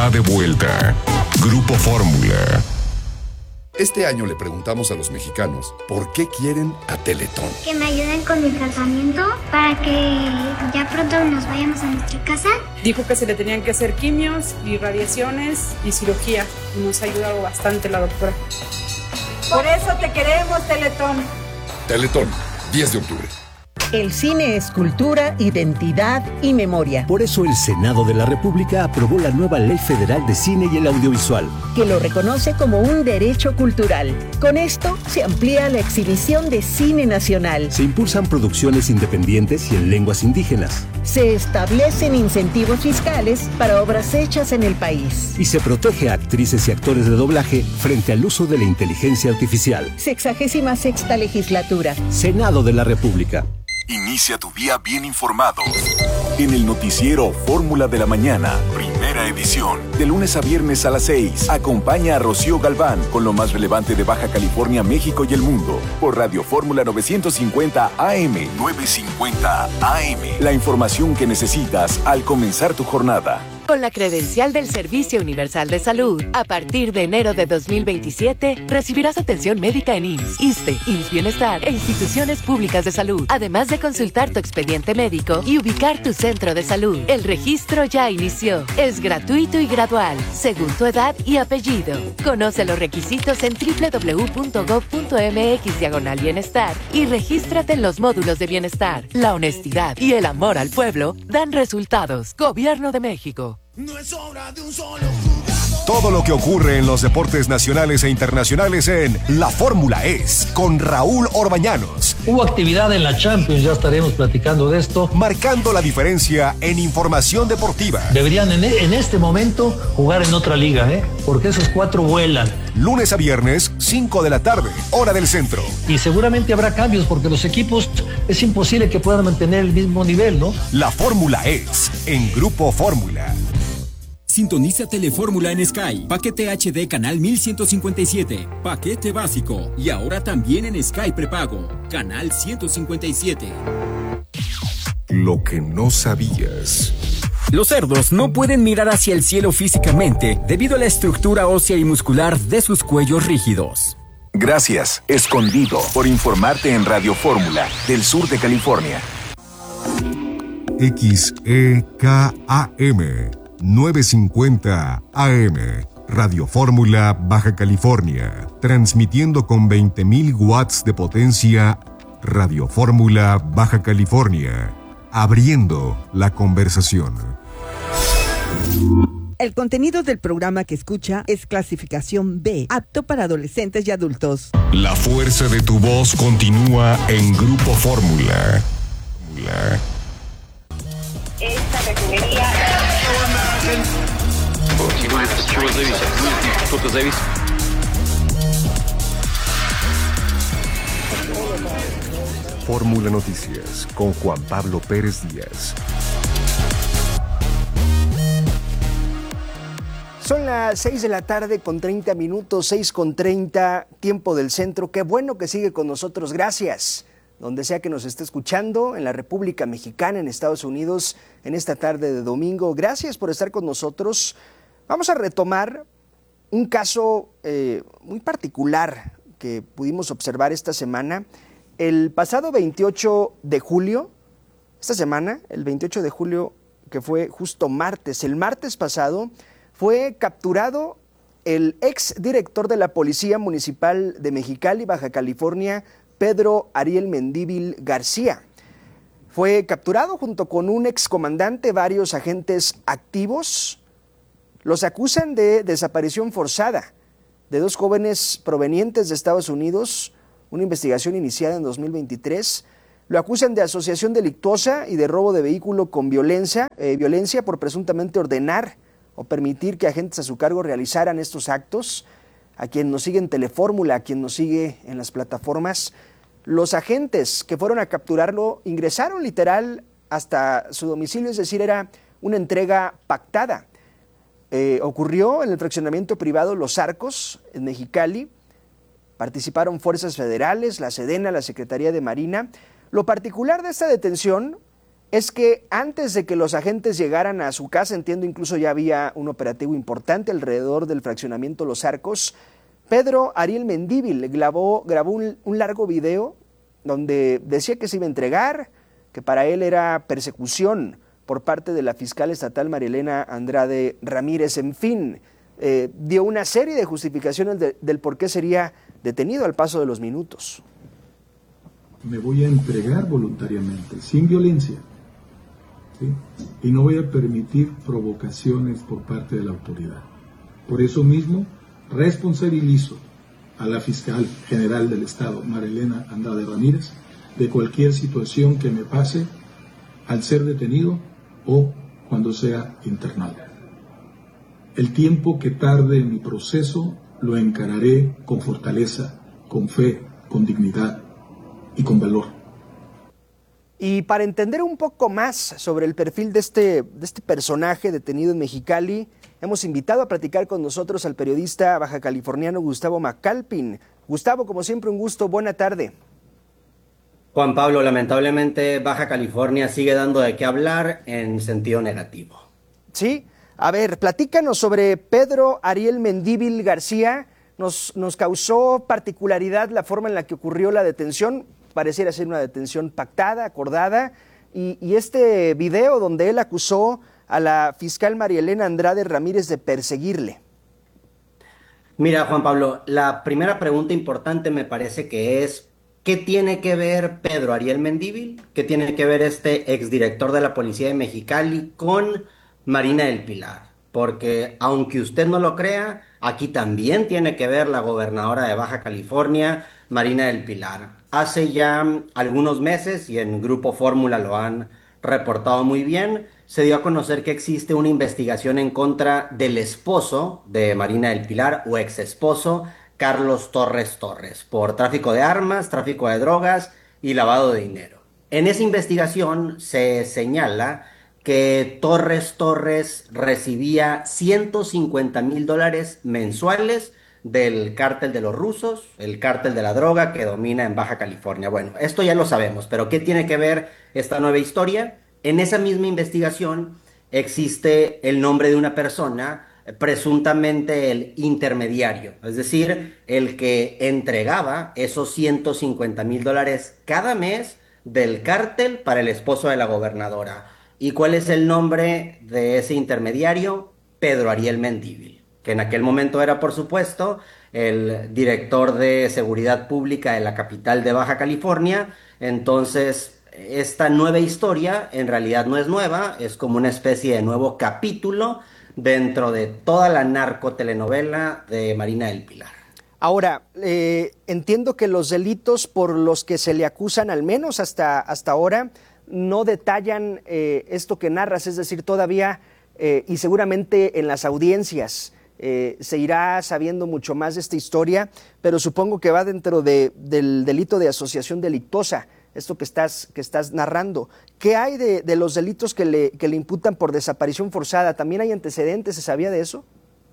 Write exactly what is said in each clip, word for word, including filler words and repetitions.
está de vuelta. Grupo Fórmula. Este año le preguntamos a los mexicanos por qué quieren a Teletón. Que me ayuden con mi tratamiento para que ya pronto nos vayamos a nuestra casa. Dijo que se le tenían que hacer quimios y radiaciones y cirugía. Nos ha ayudado bastante la doctora. Por eso te queremos, Teletón. Teletón, diez de octubre. El cine es cultura, identidad y memoria. Por eso el Senado de la República aprobó la nueva Ley Federal de Cine y el Audiovisual, que lo reconoce como un derecho cultural. Con esto se amplía la exhibición de cine nacional. Se impulsan producciones independientes y en lenguas indígenas. Se establecen incentivos fiscales para obras hechas en el país. Y se protege a actrices y actores de doblaje frente al uso de la inteligencia artificial. Sexagésima sexta legislatura. Senado de la República. Inicia tu día bien informado. En el noticiero Fórmula de la Mañana, primera edición. De lunes a viernes a las seis, acompaña a Rocío Galván con lo más relevante de Baja California, México y el mundo. Por Radio Fórmula novecientos cincuenta A M. novecientos cincuenta A M. La información que necesitas al comenzar tu jornada. Con la credencial del Servicio Universal de Salud, a partir de enero de dos mil veintisiete, recibirás atención médica en I M S S, ISSSTE, I M S S Bienestar e instituciones públicas de salud, además de consultar tu expediente médico y ubicar tu centro de salud. El registro ya inició. Es gratuito y gradual, según tu edad y apellido. Conoce los requisitos en doble u doble u doble u punto gob punto eme equis diagonal bienestar y regístrate en los módulos de bienestar. La honestidad y el amor al pueblo dan resultados. Gobierno de México. No es obra de un solo jugador. Todo lo que ocurre en los deportes nacionales e internacionales en La Fórmula Es, con Raúl Orbañanos. Hubo actividad en la Champions, ya estaremos platicando de esto. Marcando la diferencia en información deportiva. Deberían en, en este momento jugar en otra liga, ¿eh? Porque esos cuatro vuelan. Lunes a viernes, cinco de la tarde, hora del centro. Y seguramente habrá cambios porque los equipos es imposible que puedan mantener el mismo nivel, ¿no? La Fórmula Es, en Grupo Fórmula. Sintoniza Telefórmula en Sky. Paquete H D canal mil ciento cincuenta y siete. Paquete básico. Y ahora también en Sky prepago. Canal ciento cincuenta y siete. Lo que no sabías. Los cerdos no pueden mirar hacia el cielo físicamente debido a la estructura ósea y muscular de sus cuellos rígidos. Gracias, Escondido, por informarte en Radio Fórmula del sur de California. X E K A M novecientos cincuenta A M, Radio Fórmula, Baja California, transmitiendo con veinte mil watts de potencia. Radio Fórmula, Baja California, abriendo la conversación. El contenido del programa que escucha es clasificación B, apto para adolescentes y adultos. La fuerza de tu voz continúa en Grupo Fórmula. Esta refinería... Fórmula Noticias con Juan Pablo Pérez Díaz. Son las seis de la tarde con treinta minutos, seis con treinta, tiempo del centro. Qué bueno que sigue con nosotros, gracias. Donde sea que nos esté escuchando, en la República Mexicana, en Estados Unidos, en esta tarde de domingo. Gracias por estar con nosotros. Vamos a retomar un caso eh, muy particular que pudimos observar esta semana. El pasado veintiocho de julio, esta semana, el veintiocho de julio, que fue justo martes, el martes pasado, fue capturado el ex director de la Policía Municipal de Mexicali, Baja California, Pedro Ariel Mendívil García. Fue capturado junto con un excomandante, varios agentes activos. Los acusan de desaparición forzada de dos jóvenes provenientes de Estados Unidos, una investigación iniciada en dos mil veintitrés. Lo acusan de asociación delictuosa y de robo de vehículo con violencia, eh, violencia por presuntamente ordenar o permitir que agentes a su cargo realizaran estos actos. A quien nos sigue en Telefórmula, a quien nos sigue en las plataformas, los agentes que fueron a capturarlo ingresaron literal hasta su domicilio, es decir, era una entrega pactada. Eh, ocurrió en el fraccionamiento privado Los Arcos, en Mexicali. Participaron fuerzas federales, la Sedena, la Secretaría de Marina. Lo particular de esta detención es que antes de que los agentes llegaran a su casa, entiendo incluso ya había un operativo importante alrededor del fraccionamiento Los Arcos, Pedro Ariel Mendívil grabó, grabó un, un largo video donde decía que se iba a entregar, que para él era persecución por parte de la fiscal estatal María Elena Andrade Ramírez. En fin, eh, dio una serie de justificaciones de, del por qué sería detenido al paso de los minutos. Me voy a entregar voluntariamente, sin violencia, ¿sí? Y no voy a permitir provocaciones por parte de la autoridad. Por eso mismo, responsabilizo a la fiscal general del Estado, María Elena Andrade Ramírez, de cualquier situación que me pase al ser detenido o cuando sea internado. El tiempo que tarde en mi proceso lo encararé con fortaleza, con fe, con dignidad y con valor. Y para entender un poco más sobre el perfil de este, de este personaje detenido en Mexicali, hemos invitado a platicar con nosotros al periodista bajacaliforniano Gustavo Macalpin. Gustavo, como siempre, un gusto. Buena tarde. Juan Pablo, lamentablemente Baja California sigue dando de qué hablar en sentido negativo. Sí, a ver, platícanos sobre Pedro Ariel Mendívil García. Nos, nos causó particularidad la forma en la que ocurrió la detención. Pareciera ser una detención pactada, acordada, y, y este video donde él acusó a la fiscal María Elena Andrade Ramírez de perseguirle. Mira, Juan Pablo, la primera pregunta importante me parece que es, ¿qué tiene que ver Pedro Ariel Mendívil? ¿Qué tiene que ver este exdirector de la Policía de Mexicali con Marina del Pilar? Porque, aunque usted no lo crea, aquí también tiene que ver la gobernadora de Baja California, Marina del Pilar. Hace ya algunos meses, y en Grupo Fórmula lo han reportado muy bien, se dio a conocer que existe una investigación en contra del esposo de Marina del Pilar, o ex esposo, Carlos Torres Torres, por tráfico de armas, tráfico de drogas y lavado de dinero. En esa investigación se señala que Torres Torres recibía ciento cincuenta mil dólares mensuales del cártel de los rusos, el cártel de la droga que domina en Baja California. Bueno, esto ya lo sabemos, pero ¿qué tiene que ver esta nueva historia? En esa misma investigación existe el nombre de una persona, presuntamente el intermediario, es decir, el que entregaba esos ciento cincuenta mil dólares cada mes del cártel para el esposo de la gobernadora. ¿Y cuál es el nombre de ese intermediario? Pedro Ariel Mendívil, que en aquel momento era, por supuesto, el director de seguridad pública de la capital de Baja California. Entonces, esta nueva historia en realidad no es nueva, es como una especie de nuevo capítulo dentro de toda la narcotelenovela de Marina del Pilar. Ahora, eh, entiendo que los delitos por los que se le acusan, al menos hasta, hasta ahora, no detallan eh, esto que narras, es decir, todavía eh, y seguramente en las audiencias eh, se irá sabiendo mucho más de esta historia, pero supongo que va dentro de, del delito de asociación delictuosa, esto que estás, que estás narrando. ¿Qué hay de, de los delitos que le, que le imputan por desaparición forzada? ¿También hay antecedentes? ¿Se sabía de eso?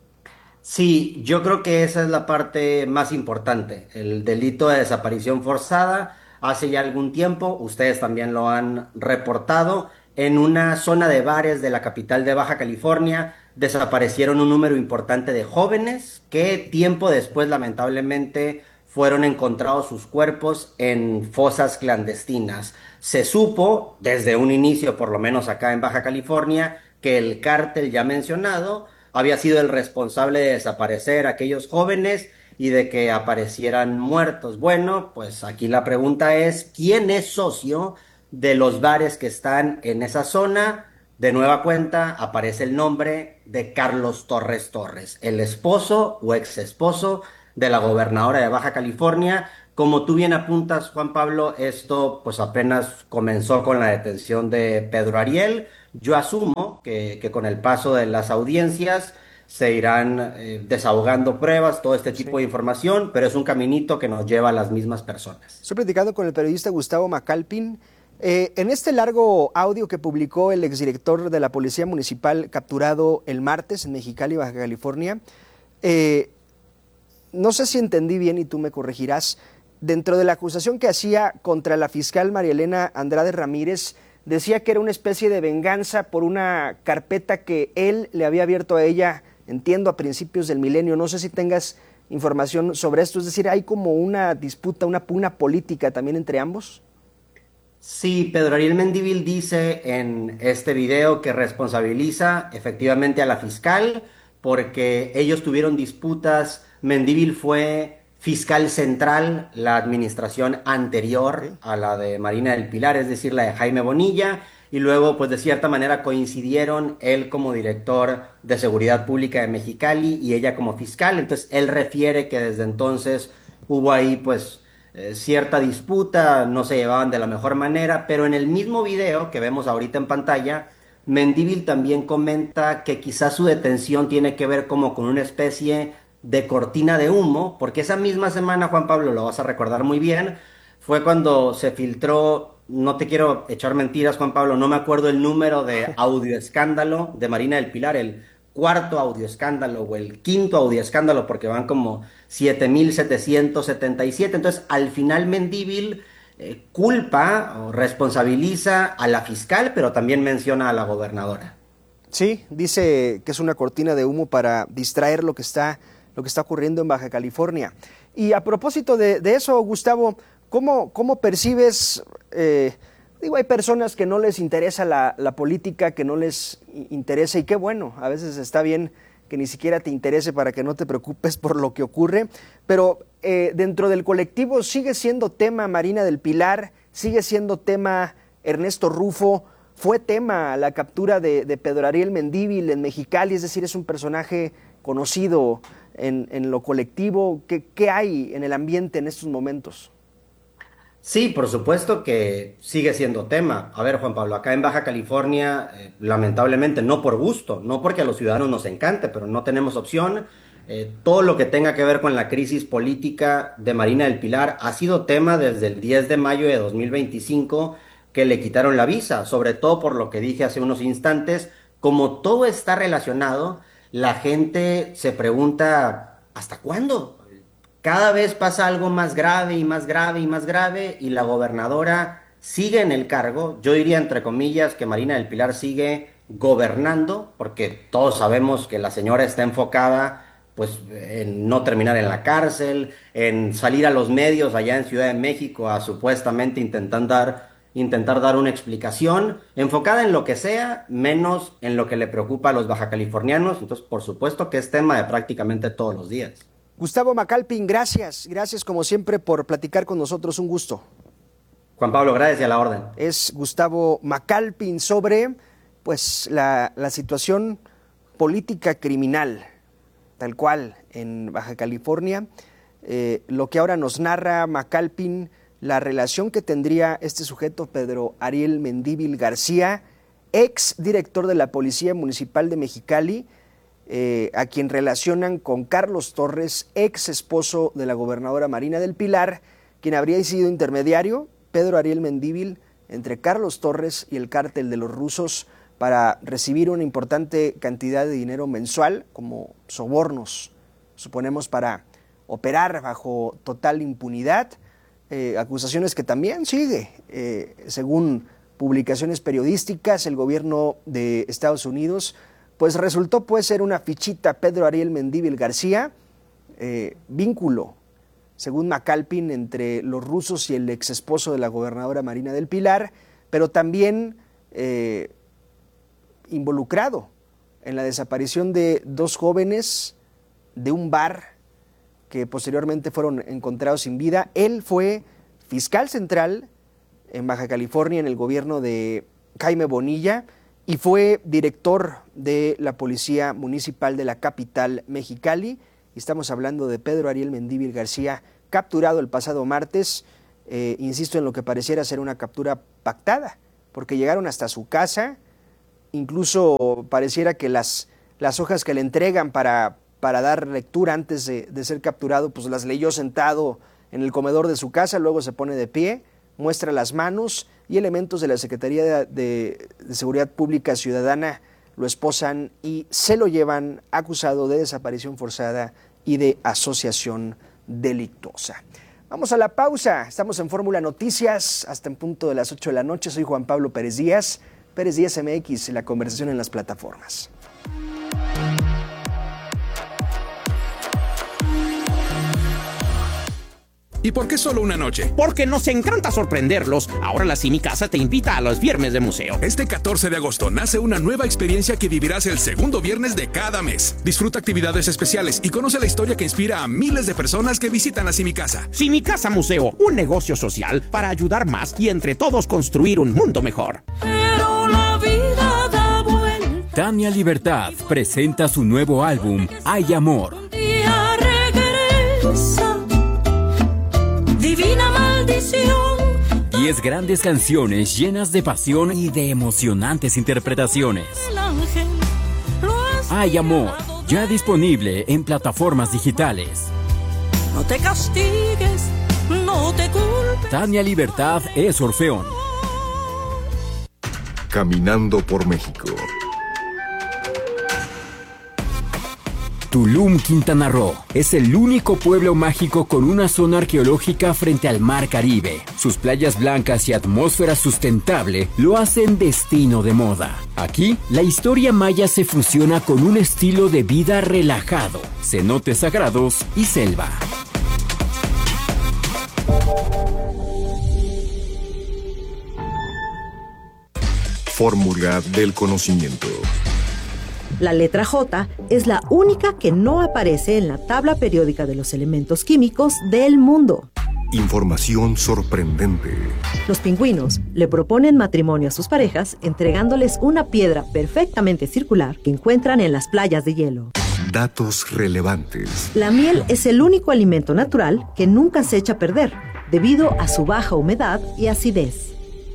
Sí, yo creo que esa es la parte más importante, el delito de desaparición forzada. Hace ya algún tiempo, ustedes también lo han reportado, en una zona de bares de la capital de Baja California desaparecieron un número importante de jóvenes que tiempo después, lamentablemente, fueron encontrados sus cuerpos en fosas clandestinas. Se supo, desde un inicio, por lo menos acá en Baja California, que el cártel ya mencionado había sido el responsable de desaparecer a aquellos jóvenes y de que aparecieran muertos. Bueno, pues aquí la pregunta es, ¿quién es socio de los bares que están en esa zona? De nueva cuenta aparece el nombre de Carlos Torres Torres, el esposo o ex esposo de la gobernadora de Baja California. Como tú bien apuntas, Juan Pablo, esto pues apenas comenzó con la detención de Pedro Ariel. Yo asumo que, que con el paso de las audiencias se irán eh, desahogando pruebas, todo este tipo sí. de información, pero es un caminito que nos lleva a las mismas personas. Estoy platicando con el periodista Gustavo Macalpin. Eh, en este largo audio que publicó el exdirector de la Policía Municipal capturado el martes en Mexicali, Baja California, eh, no sé si entendí bien y tú me corregirás, dentro de la acusación que hacía contra la fiscal María Elena Andrade Ramírez, decía que era una especie de venganza por una carpeta que él le había abierto a ella, entiendo, a principios del milenio. No sé si tengas información sobre esto, es decir, ¿hay como una disputa, una pugna política también entre ambos? Sí, Pedro Ariel Mendívil dice en este video que responsabiliza efectivamente a la fiscal porque ellos tuvieron disputas. Mendívil fue fiscal central la administración anterior a la de Marina del Pilar, es decir, la de Jaime Bonilla, y luego pues de cierta manera coincidieron él como director de Seguridad Pública de Mexicali y ella como fiscal. Entonces él refiere que desde entonces hubo ahí pues eh, cierta disputa, no se llevaban de la mejor manera, pero en el mismo video que vemos ahorita en pantalla, Mendívil también comenta que quizás su detención tiene que ver como con una especie de cortina de humo, porque esa misma semana, Juan Pablo, lo vas a recordar muy bien, fue cuando se filtró, no te quiero echar mentiras, Juan Pablo, no me acuerdo el número de audio escándalo de Marina del Pilar, el cuarto audio escándalo o el quinto audio escándalo, porque van como siete mil setecientos setenta y siete. Entonces, al final Mendívil eh, culpa o responsabiliza a la fiscal, pero también menciona a la gobernadora. Sí, dice que es una cortina de humo para distraer lo que está, lo que está ocurriendo en Baja California. Y a propósito de, de eso, Gustavo, ¿cómo, cómo percibes, eh, digo, hay personas que no les interesa la, la política, que no les interesa, y qué bueno, a veces está bien que ni siquiera te interese para que no te preocupes por lo que ocurre, pero eh, dentro del colectivo sigue siendo tema Marina del Pilar, sigue siendo tema Ernesto Rufo, fue tema la captura de, de Pedro Ariel Mendívil en Mexicali, es decir, es un personaje conocido en, en lo colectivo. ¿Qué, qué hay en el ambiente en estos momentos? Sí, por supuesto que sigue siendo tema. A ver, Juan Pablo, acá en Baja California, eh, lamentablemente, no por gusto, no porque a los ciudadanos nos encante, pero no tenemos opción. Eh, todo lo que tenga que ver con la crisis política de Marina del Pilar ha sido tema desde el diez de mayo de dos mil veinticinco, que le quitaron la visa, sobre todo por lo que dije hace unos instantes. Como todo está relacionado, la gente se pregunta, ¿hasta cuándo? Cada vez pasa algo más grave y más grave y más grave y la gobernadora sigue en el cargo. Yo diría, entre comillas, que Marina del Pilar sigue gobernando, porque todos sabemos que la señora está enfocada pues en no terminar en la cárcel, en salir a los medios allá en Ciudad de México a supuestamente intentar dar, intentar dar una explicación, enfocada en lo que sea, menos en lo que le preocupa a los bajacalifornianos. Entonces, por supuesto que es tema de prácticamente todos los días. Gustavo McAlpin, gracias, gracias como siempre por platicar con nosotros, un gusto. Juan Pablo, gracias y a la orden. Es Gustavo McAlpin sobre pues la, la situación política criminal, tal cual, en Baja California. Eh, lo que ahora nos narra McAlpin, la relación que tendría este sujeto, Pedro Ariel Mendívil García, ex director de la Policía Municipal de Mexicali, Eh, a quien relacionan con Carlos Torres, ex esposo de la gobernadora Marina del Pilar, quien habría sido intermediario, Pedro Ariel Mendívil, entre Carlos Torres y el cártel de los rusos para recibir una importante cantidad de dinero mensual como sobornos, suponemos para operar bajo total impunidad, eh, acusaciones que también sigue, eh, según publicaciones periodísticas, el gobierno de Estados Unidos pues resultó pues ser una fichita Pedro Ariel Mendívil García, eh, vínculo, según McAlpin, entre los rusos y el ex esposo de la gobernadora Marina del Pilar, pero también eh, involucrado en la desaparición de dos jóvenes de un bar que posteriormente fueron encontrados sin vida. Él fue fiscal central en Baja California en el gobierno de Jaime Bonilla, y fue director de la Policía Municipal de la capital Mexicali. Y estamos hablando de Pedro Ariel Mendívil García, capturado el pasado martes, eh, insisto, en lo que pareciera ser una captura pactada, porque llegaron hasta su casa, incluso pareciera que las, las hojas que le entregan para, para dar lectura antes de, de ser capturado, pues las leyó sentado en el comedor de su casa, luego se pone de pie, muestra las manos, y elementos de la Secretaría de, de, de Seguridad Pública Ciudadana lo esposan y se lo llevan acusado de desaparición forzada y de asociación delictuosa. Vamos a la pausa. Estamos en Fórmula Noticias hasta en punto de las ocho de la noche. Soy Juan Pablo Pérez Díaz. Pérez Díaz M X, la conversación en las plataformas. ¿Y por qué solo una noche? Porque nos encanta sorprenderlos. Ahora la Cine Casa te invita a los viernes de museo. Este catorce de agosto nace una nueva experiencia que vivirás el segundo viernes de cada mes. Disfruta actividades especiales y conoce la historia que inspira a miles de personas que visitan la Cine Casa. Cine Casa Museo, un negocio social para ayudar más y entre todos construir un mundo mejor. Pero la vida da vuelta. Tania Libertad presenta su nuevo álbum, Hay Amor. Un día regresa. Divina maldición. Diez grandes canciones llenas de pasión y de emocionantes interpretaciones. Hay Amor, ya disponible en plataformas digitales. No te castigues, no te culpes. Tania Libertad es Orfeón. Caminando por México. Tulum, Quintana Roo, es el único pueblo mágico con una zona arqueológica frente al Mar Caribe. Sus playas blancas y atmósfera sustentable lo hacen destino de moda. Aquí, la historia maya se fusiona con un estilo de vida relajado, cenotes sagrados y selva. Fórmula del conocimiento. La letra J es la única que no aparece en la tabla periódica de los elementos químicos del mundo. Información sorprendente. Los pingüinos le proponen matrimonio a sus parejas entregándoles una piedra perfectamente circular que encuentran en las playas de hielo. Datos relevantes. La miel es el único alimento natural que nunca se echa a perder, debido a su baja humedad y acidez.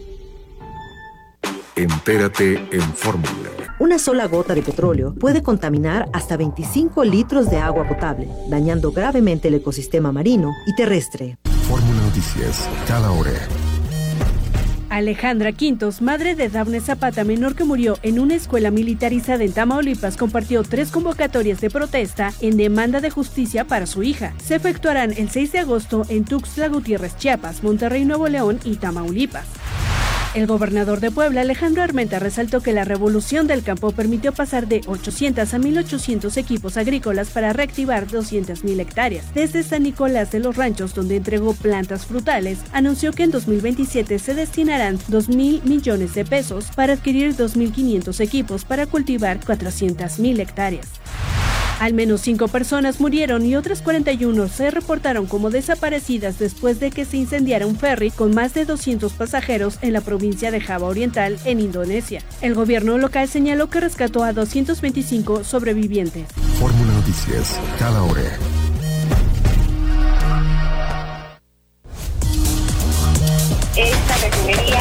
Entérate en Fórmula. Una sola gota de petróleo puede contaminar hasta veinticinco litros de agua potable, dañando gravemente el ecosistema marino y terrestre. Fórmula Noticias, cada hora. Alejandra Quintos, madre de Dafne Zapata, menor que murió en una escuela militarizada en Tamaulipas, compartió tres convocatorias de protesta en demanda de justicia para su hija. Se efectuarán el seis de agosto en Tuxtla Gutiérrez, Chiapas, Monterrey, Nuevo León y Tamaulipas. El gobernador de Puebla, Alejandro Armenta, resaltó que la revolución del campo permitió pasar de ochocientos a mil ochocientos equipos agrícolas para reactivar doscientas mil hectáreas. Desde San Nicolás de los Ranchos, donde entregó plantas frutales, anunció que en dos mil veintisiete se destinarán dos mil millones de pesos para adquirir dos mil quinientos equipos para cultivar cuatrocientas mil hectáreas. Al menos cinco personas murieron y otras cuarenta y uno se reportaron como desaparecidas después de que se incendiara un ferry con más de doscientos pasajeros en la provincia de Java Oriental, en Indonesia. El gobierno local señaló que rescató a doscientos veinticinco sobrevivientes. Fórmula Noticias, cada hora. Esta refinería...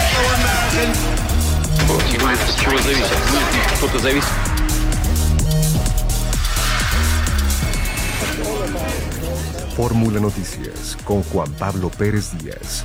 Fórmula Noticias con Juan Pablo Pérez Díaz.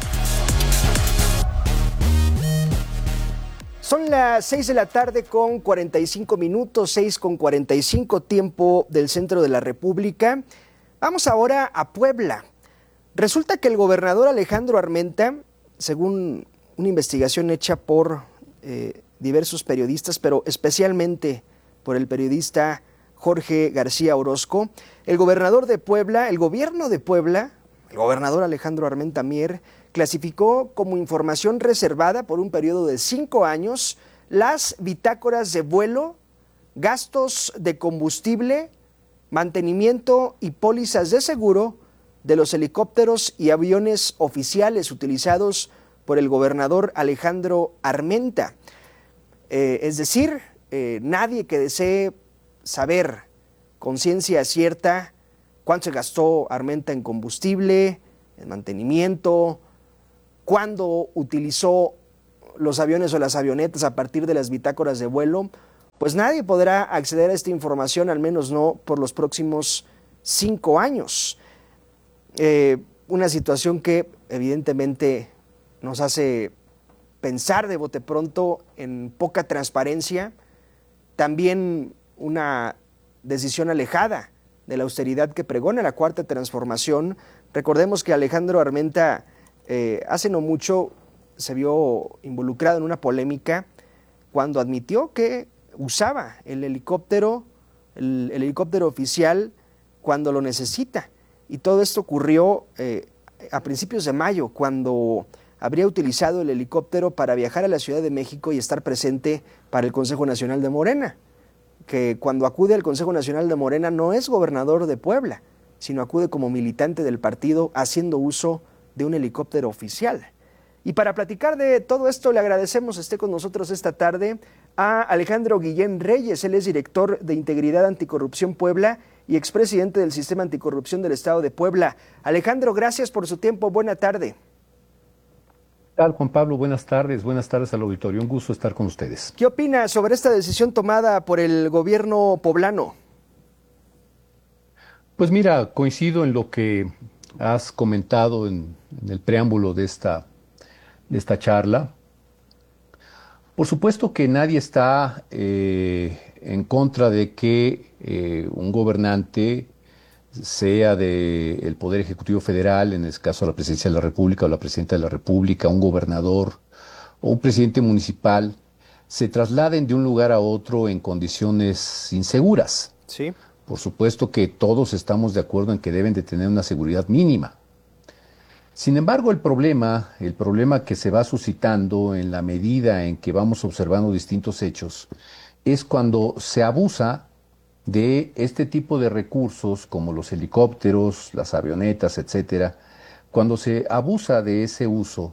Son las seis de la tarde con cuarenta y cinco minutos, seis con cuarenta y cinco, tiempo del centro de la República. Vamos ahora a Puebla. Resulta que el gobernador Alejandro Armenta, según una investigación hecha por eh, diversos periodistas, pero especialmente por el periodista Jorge García Orozco, el gobernador de Puebla, el gobierno de Puebla, el gobernador Alejandro Armenta Mier, clasificó como información reservada por un periodo de cinco años las bitácoras de vuelo, gastos de combustible, mantenimiento y pólizas de seguro de los helicópteros y aviones oficiales utilizados por el gobernador Alejandro Armenta. Eh, es decir, eh, nadie que desee saber con ciencia cierta cuánto se gastó Armenta en combustible, en mantenimiento, cuándo utilizó los aviones o las avionetas a partir de las bitácoras de vuelo, pues nadie podrá acceder a esta información, al menos no por los próximos cinco años. Eh, una situación que evidentemente nos hace pensar de bote pronto en poca transparencia, también una decisión alejada de la austeridad que pregona la Cuarta Transformación Recordemos que Alejandro Armenta eh, hace no mucho se vio involucrado en una polémica cuando admitió que usaba el helicóptero, el, el helicóptero oficial cuando lo necesita. Y todo esto ocurrió eh, a principios de mayo, cuando habría utilizado el helicóptero para viajar a la Ciudad de México y estar presente para el Consejo Nacional de Morena, que cuando acude al Consejo Nacional de Morena no es gobernador de Puebla, sino acude como militante del partido haciendo uso de un helicóptero oficial. Y para platicar de todo esto le agradecemos esté con nosotros esta tarde a Alejandro Guillén Reyes. Él es director de Integridad Anticorrupción Puebla y expresidente del Sistema Anticorrupción del Estado de Puebla. Alejandro, gracias por su tiempo. Buena tarde. ¿Qué tal, Juan Pablo? Buenas tardes. Buenas tardes al auditorio. Un gusto estar con ustedes. ¿Qué opina sobre esta decisión tomada por el gobierno poblano? Pues mira, coincido en lo que has comentado en, en el preámbulo de esta, de esta charla. Por supuesto que nadie está eh, en contra de que eh, un gobernante, sea del Poder Ejecutivo Federal, en el caso de la Presidencia de la República o la Presidenta de la República, un gobernador o un presidente municipal, se trasladen de un lugar a otro en condiciones inseguras. Sí. Por supuesto que todos estamos de acuerdo en que deben de tener una seguridad mínima. Sin embargo, el problema, el problema que se va suscitando en la medida en que vamos observando distintos hechos, es cuando se abusa de este tipo de recursos como los helicópteros, las avionetas, etcétera, cuando se abusa de ese uso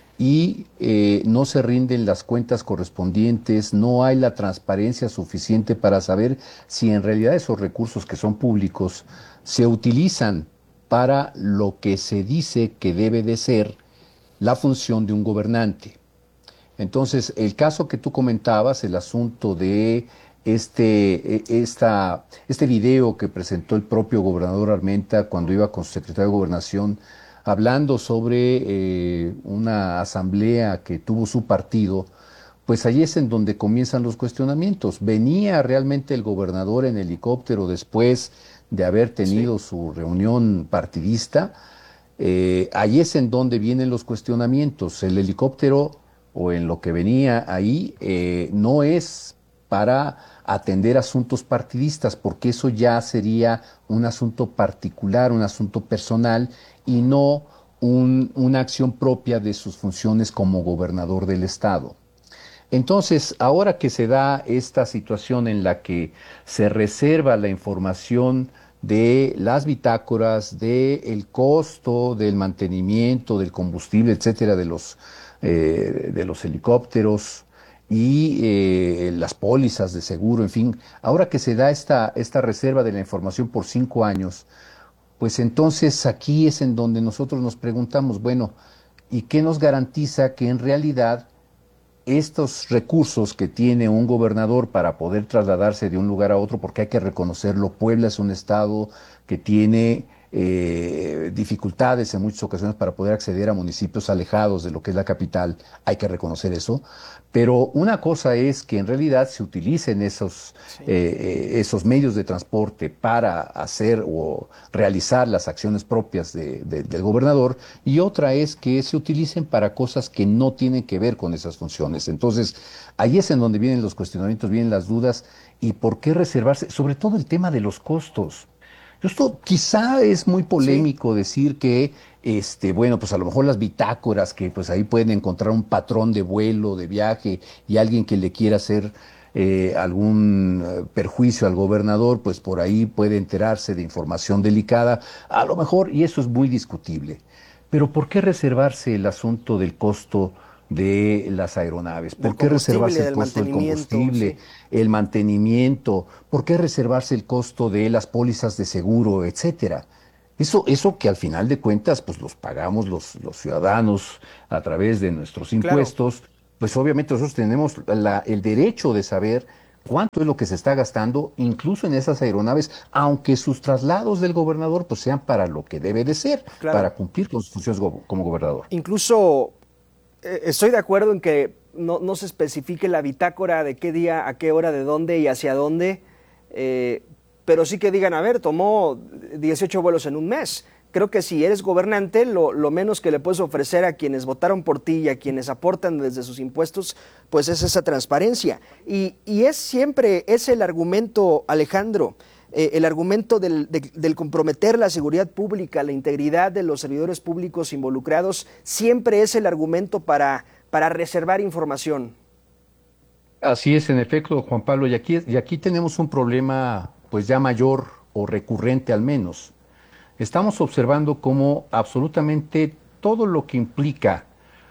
y eh, no se rinden las cuentas correspondientes, no hay la transparencia suficiente para saber si en realidad esos recursos que son públicos se utilizan para lo que se dice que debe de ser la función de un gobernante. Entonces, el caso que tú comentabas, el asunto de este, esta, este video que presentó el propio gobernador Armenta cuando iba con su secretario de Gobernación, hablando sobre eh, una asamblea que tuvo su partido, pues ahí es en donde comienzan los cuestionamientos. ¿Venía realmente el gobernador en helicóptero después de haber tenido sí. su reunión partidista? Eh, ahí es en donde vienen los cuestionamientos. El helicóptero, o en lo que venía ahí, eh, no es para atender asuntos partidistas, porque eso ya sería un asunto particular, un asunto personal, y no un, una acción propia de sus funciones como gobernador del estado. Entonces, ahora que se da esta situación en la que se reserva la información de las bitácoras, del costo del mantenimiento, del combustible, etcétera, de los, eh, de los helicópteros y eh, las pólizas de seguro, en fin, ahora que se da esta, esta reserva de la información por cinco años, pues entonces aquí es en donde nosotros nos preguntamos, bueno, ¿y qué nos garantiza que en realidad estos recursos que tiene un gobernador para poder trasladarse de un lugar a otro, porque hay que reconocerlo, Puebla es un estado que tiene eh, dificultades en muchas ocasiones para poder acceder a municipios alejados de lo que es la capital, hay que reconocer eso, pero una cosa es que en realidad se utilicen esos, sí. eh, esos medios de transporte para hacer o realizar las acciones propias de, de, del gobernador, y otra es que se utilicen para cosas que no tienen que ver con esas funciones. Entonces, ahí es en donde vienen los cuestionamientos, vienen las dudas, y por qué reservarse, sobre todo el tema de los costos. Esto quizá es muy polémico sí. decir que, este, bueno, pues a lo mejor las bitácoras, que pues ahí pueden encontrar un patrón de vuelo, de viaje, y alguien que le quiera hacer eh, algún eh, perjuicio al gobernador, pues por ahí puede enterarse de información delicada, a lo mejor, y eso es muy discutible. Pero ¿por qué reservarse el asunto del costo de las aeronaves? ¿Por qué reservarse el costo del combustible, sí. el mantenimiento? ¿Por qué reservarse el costo de las pólizas de seguro, etcétera? Eso, eso que al final de cuentas pues los pagamos los, los ciudadanos a través de nuestros impuestos, claro. Pues obviamente nosotros tenemos la, el derecho de saber cuánto es lo que se está gastando, incluso en esas aeronaves, aunque sus traslados del gobernador pues sean para lo que debe de ser, claro. para cumplir con sus funciones go- como gobernador. Incluso eh, estoy de acuerdo en que no, no se especifique la bitácora de qué día, a qué hora, de dónde y hacia dónde, eh, pero sí que digan, a ver, tomó dieciocho vuelos en un mes. creo que si eres gobernante, lo, lo menos que le puedes ofrecer a quienes votaron por ti y a quienes aportan desde sus impuestos, pues es esa transparencia. Y, y es siempre, es el argumento, Alejandro, eh, el argumento del, de, del comprometer la seguridad pública, la integridad de los servidores públicos involucrados, siempre es el argumento para, para reservar información. Así es, en efecto, Juan Pablo, y aquí, y aquí tenemos un problema pues ya mayor o recurrente al menos. Estamos observando cómo absolutamente todo lo que implica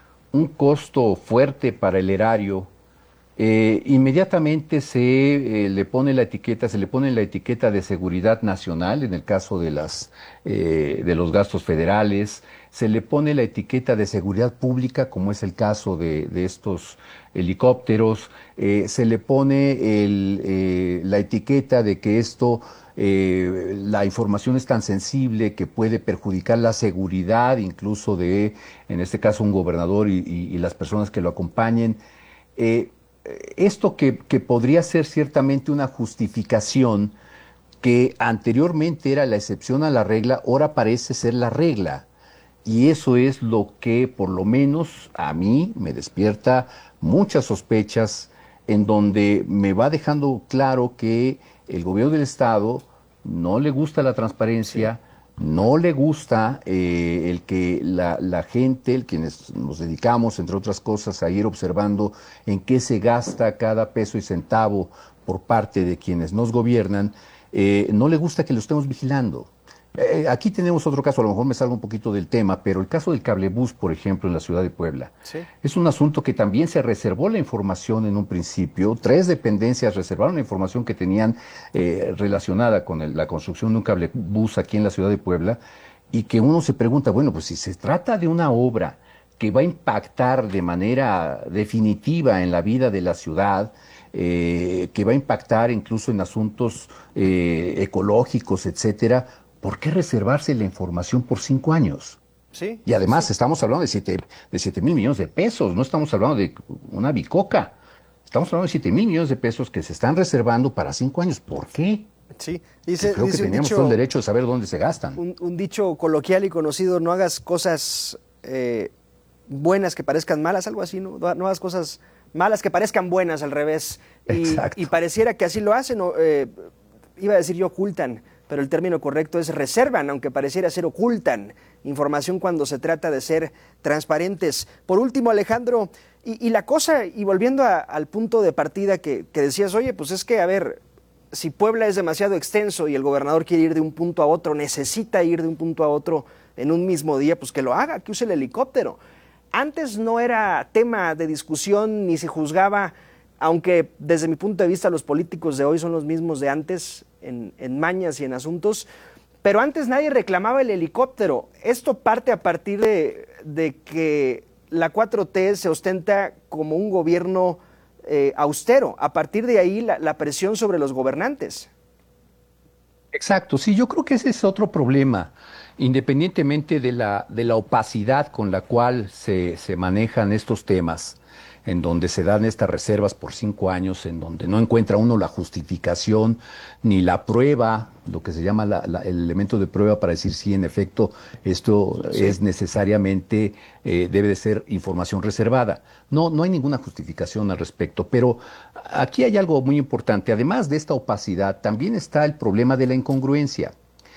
un costo fuerte para el erario, eh, inmediatamente se eh, le pone la etiqueta, se le pone la etiqueta de seguridad nacional, en el caso de las eh, de los gastos federales, se le pone la etiqueta de seguridad pública, como es el caso de, de estos helicópteros, eh, se le pone el, eh, la etiqueta de que esto Eh, la información es tan sensible que puede perjudicar la seguridad incluso de, en este caso, un gobernador y, y, y las personas que lo acompañen. Eh, esto que, que podría ser ciertamente una justificación que anteriormente era la excepción a la regla, ahora parece ser la regla. Y eso es lo que, por lo menos a mí, me despierta muchas sospechas, en donde me va dejando claro que el gobierno del Estado no le gusta la transparencia, sí. no le gusta eh, el que la, la gente, el quienes nos dedicamos, entre otras cosas, a ir observando en qué se gasta cada peso y centavo por parte de quienes nos gobiernan, eh, no le gusta que lo estemos vigilando. Eh, aquí tenemos otro caso, a lo mejor me salgo un poquito del tema, pero el caso del cablebús, por ejemplo, en la ciudad de Puebla. Sí. Es un asunto que también se reservó la información en un principio. Tres dependencias reservaron la información que tenían eh, relacionada con el, la construcción de un cablebús aquí en la ciudad de Puebla, y que uno se pregunta, bueno, pues si se trata de una obra que va a impactar de manera definitiva en la vida de la ciudad, eh, que va a impactar incluso en asuntos eh, ecológicos, etcétera, ¿por qué reservarse la información por cinco años? Sí. Y además sí. estamos hablando de siete, de siete mil millones de pesos, no estamos hablando de una bicoca. Estamos hablando de siete mil millones de pesos que se están reservando para cinco años. ¿Por qué? Sí. Dice, creo dice que teníamos dicho, todo el derecho de saber dónde se gastan. Un, un dicho coloquial y conocido, no hagas cosas eh, buenas que parezcan malas, algo así, ¿no? No hagas cosas malas que parezcan buenas, al revés. Y, y pareciera que así lo hacen, o, eh, iba a decir yo, ocultan, pero el término correcto es reservan, aunque pareciera ser ocultan información cuando se trata de ser transparentes. Por último, Alejandro, y, y la cosa, y volviendo a, al punto de partida que, que decías, oye, pues es que, a ver, si Puebla es demasiado extenso y el gobernador quiere ir de un punto a otro, necesita ir de un punto a otro en un mismo día, pues que lo haga, que use el helicóptero. Antes no era tema de discusión ni se juzgaba, aunque desde mi punto de vista los políticos de hoy son los mismos de antes, en, en mañas y en asuntos, pero antes nadie reclamaba el helicóptero. Esto parte a partir de, de que la cuatro T se ostenta como un gobierno eh, austero. A partir de ahí la, la presión sobre los gobernantes. Exacto, sí, yo creo que ese es otro problema, independientemente de la, de la opacidad con la cual se, se manejan estos temas, en donde se dan estas reservas por cinco años, en donde no encuentra uno la justificación ni la prueba, lo que se llama la, la, el elemento de prueba para decir si en efecto esto sí. es necesariamente, eh, debe de ser información reservada. No, no hay ninguna justificación al respecto, pero aquí hay algo muy importante. Además de esta opacidad, también está el problema de la incongruencia.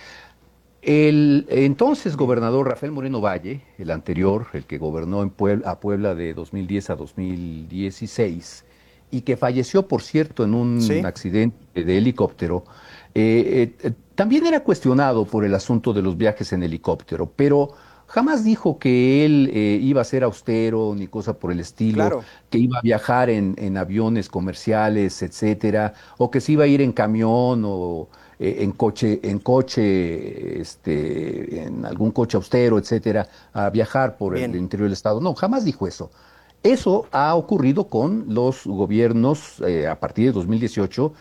El entonces gobernador Rafael Moreno Valle, el anterior, el que gobernó en Puebla, a Puebla de dos mil diez a dos mil dieciséis, y que falleció, por cierto, en un ¿Sí? accidente de helicóptero, eh, eh, también era cuestionado por el asunto de los viajes en helicóptero, pero jamás dijo que él eh, iba a ser austero ni cosa por el estilo, claro. que iba a viajar en, en aviones comerciales, etcétera, o que se iba a ir en camión o en coche, en coche, este, en algún coche austero, etcétera, a viajar por Bien. el interior del estado. No, jamás dijo eso. Eso ha ocurrido con los gobiernos eh, a partir de dos mil dieciocho